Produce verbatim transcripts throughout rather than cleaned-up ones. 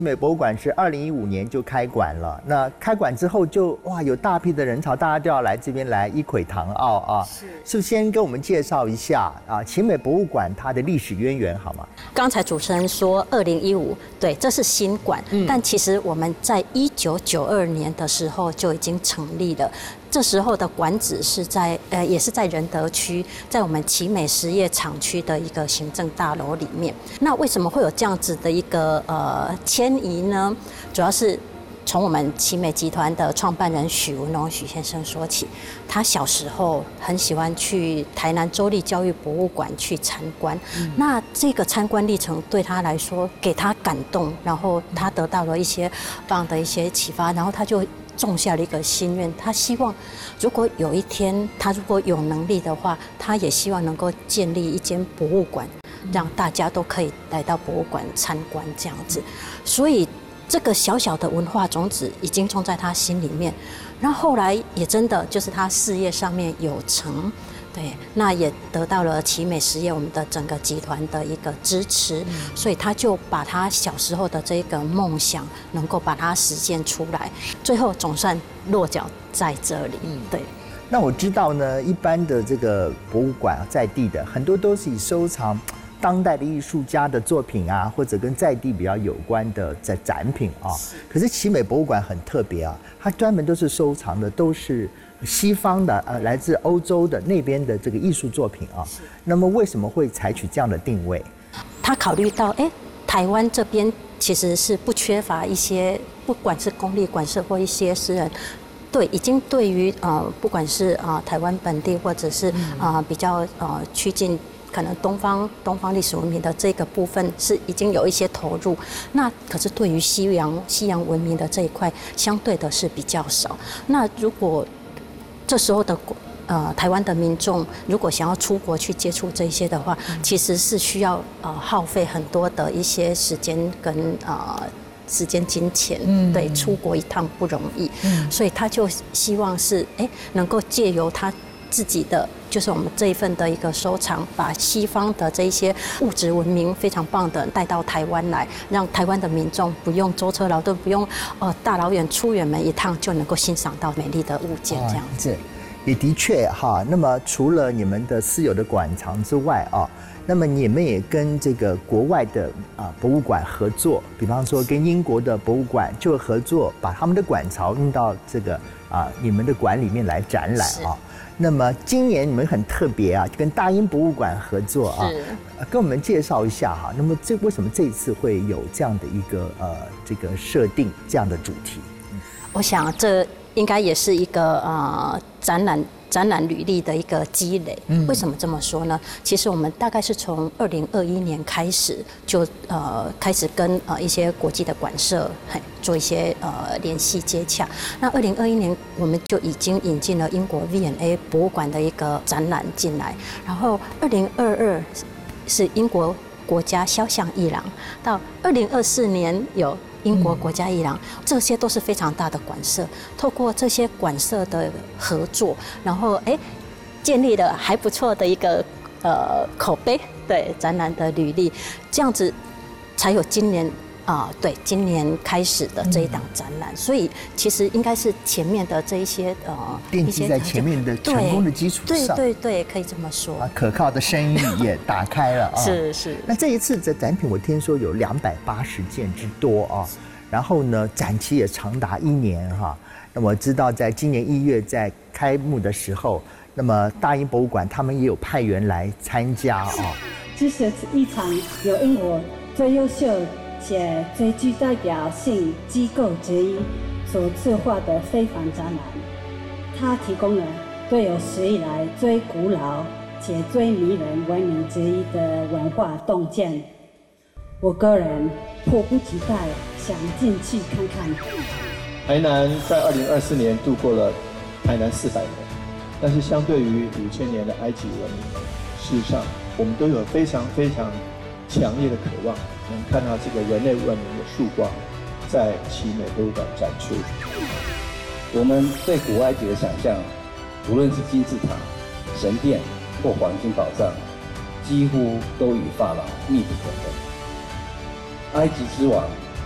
美博物馆是二零一五年就开馆了，那开馆之后就哇有大批的人潮，大家都要来这边来一窥堂奥啊。是，是不是先跟我们介绍一下啊奇美博物馆它的历史渊源好吗？ 刚才主持人说二零一五，对，这是新馆，嗯、但其实我们在一九九二年的时候就已经成立了。这时候的馆址是在呃，也是在仁德区，在我们奇美实业厂区的一个行政大楼里面。那为什么会有这样子的一个呃迁移呢？主要是从我们奇美集团的创办人许文龙许先生说起。他小时候很喜欢去台南州立教育博物馆去参观，嗯、那这个参观历程对他来说给他感动，然后他得到了一些棒的一些启发，然后他就种下了一个心愿，他希望如果有一天他如果有能力的话，他也希望能够建立一间博物馆，让大家都可以来到博物馆参观这样子。所以这个小小的文化种子已经种在他心里面，然后后来也真的就是他事业上面有成。对，那也得到了奇美实业我们的整个集团的一个支持，嗯、所以他就把他小时候的这个梦想能够把它实现出来，最后总算落脚在这里。嗯，对。 那我知道呢，一般的这个博物馆在地的很多都是以收藏当代的艺术家的作品啊，或者跟在地比较有关的在展品啊。可是奇美博物馆很特别啊，它专门都是收藏的都是西方的呃，来自欧洲的那边的这个艺术作品啊。那么为什么会采取这样的定位？ 他考虑到，哎，台湾这边其实是不缺乏一些，不管是公立馆舍或一些私人。对，已经对于呃，不管是啊、呃、台湾本地，或者是啊、呃、比较呃趋近可能东方东方历史文明的这个部分，是已经有一些投入。那可是对于西洋西洋文明的这一块，相对的是比较少。那如果这时候的呃台湾的民众如果想要出国去接触这些的话，其实是需要呃耗费很多的一些时间跟呃。时间、金钱，嗯、对，出国一趟不容易，嗯、所以他就希望是，哎，能够借由他自己的，就是我们这一份的一个收藏，把西方的这一些物质文明非常棒的带到台湾来，让台湾的民众不用舟车劳顿，不用呃大老远出远门一趟就能够欣赏到美丽的物件，这样子。 也的确哈，那么除了你们的私有的馆藏之外啊，那么你们也跟这个国外的啊博物馆合作，比方说跟英国的博物馆就合作，把他们的馆藏运到这个啊你们的馆里面来展览啊。那么今年你们很特别啊，跟大英博物馆合作啊，跟我们介绍一下哈。那么这为什么这一次会有这样的一个呃这个设定这样的主题？ 我想这应该也是一个呃展览展览履历的一个积累。嗯、为什么这么说呢？其实我们大概是从二零二一年开始就呃开始跟呃一些国际的馆舍做一些呃联系接洽。那二零二一年我们就已经引进了英国 V and A 博物馆的一个展览进来，然后二零二二是英国国家肖像艺廊，到二零二四年有英国国家艺廊，这些都是非常大的馆舍。透过这些馆舍的合作，然后哎，建立了还不错的一个呃口碑，对展览的履历，这样子才有今年啊、呃，对今年开始的这一档展览。嗯、所以其实应该是前面的这一些呃， 奠基在前面的成功的基础上， 对对对，可以这么说。 啊，可靠的生意也打开了啊。 是是。 那这一次的展品，我听说有两百八十件之多啊。然后呢，展期也长达一年哈。那我知道，在今年一月在开幕的时候，那么大英博物馆他们也有派员来参加啊。 这是一场由英国最优秀且最具代表性机构之一所策划的非凡展览。它提供了最有史以来最古老且最迷人文明之一的文化洞见。我个人迫不及待想进去看看。 台南在二零二四年度过了台南四百年，但是相对于五千年的埃及文明，事实上我们都有非常非常强烈的渴望，能看到这个人类文明的曙光在奇美博物馆展出。 我们对古埃及的想象，无论是金字塔、神殿或黄金宝藏，几乎都与法老密不可分。埃及之王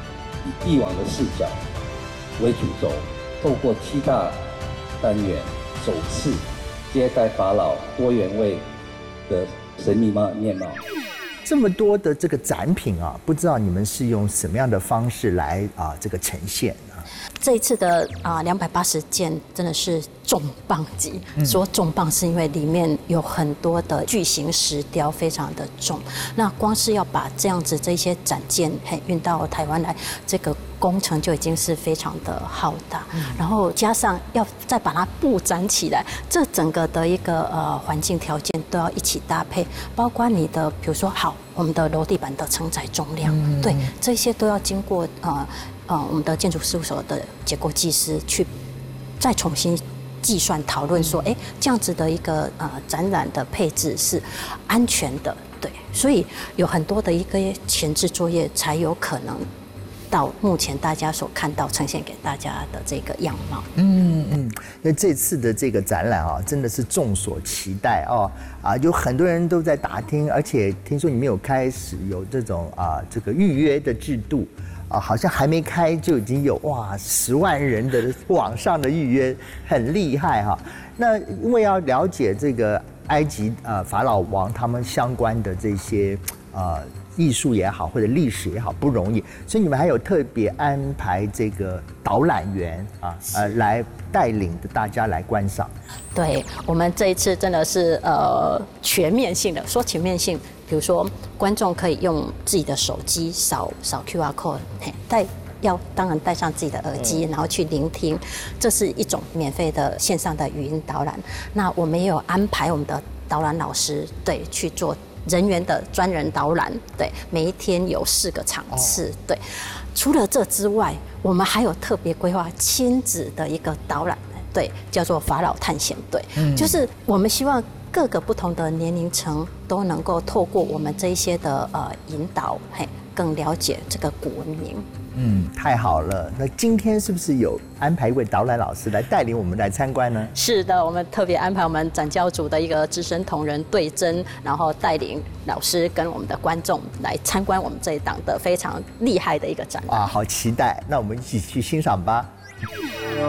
以帝王的视角为主轴，透过七大单元首次揭开法老多元味的神秘面貌。 这么多的这个展品啊，不知道你们是用什么样的方式来啊这个呈现呢？ 这一次的啊两百八十件真的是重磅级，嗯、说重磅是因为里面有很多的巨型石雕，非常的重。那光是要把这样子这些展件嘿运到台湾来，这个工程就已经是非常的浩大。嗯、然后加上要再把它布展起来，这整个的一个呃环境条件都要一起搭配，包括你的比如说好我们的楼地板的承载重量，嗯、对这些都要经过呃。呃，我们的建筑事务所的结构技师去再重新计算讨论说，哎，这样子的一个呃展览的配置是安全的，对，所以有很多的一个前置作业才有可能到目前大家所看到呈现给大家的这个样貌。 嗯嗯，那这次的这个展览啊，真的是众所期待哦啊，有很多人都在打听，而且听说你们有开始有这种啊这个预约的制度。啊，好像还没开就已经有哇十万人的网上的预约，很厉害哈。那因为要了解这个埃及呃法老王他们相关的这些呃艺术也好或者历史也好不容易，所以你们还有特别安排这个导览员啊呃来带领着大家来观赏。 对，我们这一次真的是呃全面性的，说全面性。比如说，观众可以用自己的手机扫扫 Q R code， 带要当然带上自己的耳机，然后去聆听，这是一种免费的线上的语音导览。那我们也有安排我们的导览老师，对，去做人员的专人导览，对，每一天有四个场次，对。除了这之外，我们还有特别规划亲子的一个导览，对，叫做法老探险队，嗯、就是我们希望。各个不同的年龄层都能够透过我们这一些的呃引导，嘿，更了解这个古文明。 嗯，太好了。那今天是不是有安排一位导览老师来带领我们来参观呢？ 是的，我们特别安排我们展教组的一个资深同仁对真，然后带领老师跟我们的观众来参观我们这一档的非常厉害的一个展览。 啊，好期待！那我们一起去欣赏吧。